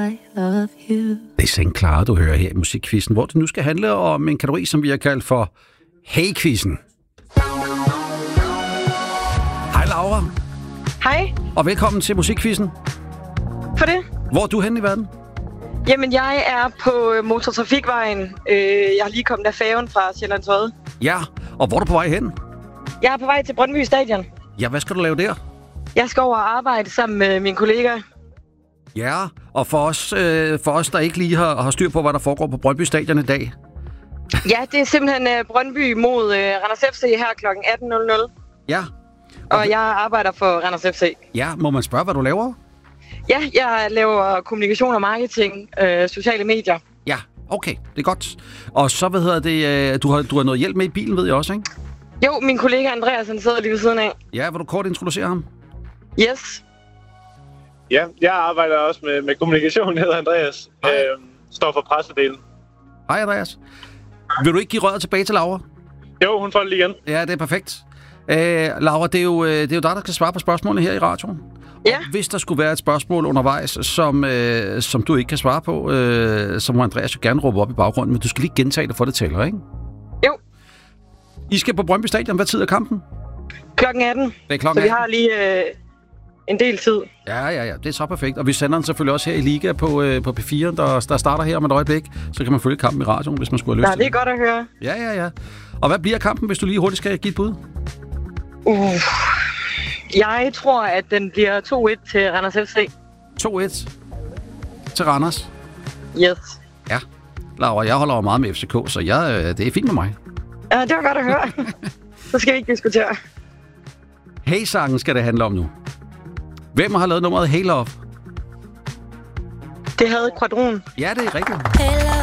I love you. Det er St. Clara, du hører her i Musikquizzen, hvor det nu skal handle om en kategori, som vi har kaldt for Hey-quizzen. Hej Laura. Hej, Og velkommen til Musikquizzen. for det. Hvor er du henne i verden? Jamen, jeg er på Motortrafikvejen. Jeg har lige kommet af færgen fra Sjællands Odde. Ja, og hvor er du på vej hen? Jeg er på vej til Brøndby Stadion. Ja, hvad skal du lave der? Jeg skal over og arbejde sammen med mine kollegaer. Ja, og for os der ikke lige har styr på, hvad der foregår på Brøndby Stadion i dag. Ja, det er simpelthen Brøndby mod Randers FC her kl. 18.00. Ja. Og jeg arbejder for Randers FC. Ja, må man spørge, hvad du laver? Ja, jeg laver kommunikation og marketing, sociale medier. Ja, okay, det er godt. Og så, du har noget hjælp med i bilen, ved jeg også, ikke? Jo, min kollega Andreas, han sidder lige ved siden af. Ja, vil du kort introducere ham? Yes. Ja, jeg arbejder også med kommunikation, hedder Andreas. Står for pressedelen. Hej Andreas. Vil du ikke give røret tilbage til Laura? Jo, hun får det lige igen. Ja, det er perfekt. Laura, det er jo dig, der skal svare på spørgsmålene her i radioen. Ja. Og hvis der skulle være et spørgsmål undervejs, som du ikke kan svare på, så må Andreas jo gerne råbe op i baggrunden, men du skal lige gentage det for det taler, ikke? Jo, I skal på Brøndby Stadion. Hvad tid er kampen? kl. 18. Det er klokken Så vi har lige en del tid. Ja, det er så perfekt. Og vi sender den selvfølgelig også her i Liga på P4, der starter her om et øjeblik. Så kan man følge kampen i radioen, hvis man skulle have lyst Ja, det er godt at høre. Ja. Og hvad bliver kampen, hvis du lige hurtigt skal give et bud? Jeg tror, at den bliver 2-1 til Randers FC. 2-1 til Randers. Yes. Ja. Laura, jeg holder jo meget med FCK, så det er fint med mig. Ja, det var godt at høre. Så skal vi ikke diskutere. Hey-sangen skal det handle om nu. Hvem har lavet nummeret Hey Love? Det havde Quadron. Ja, det er rigtigt. Hey, love.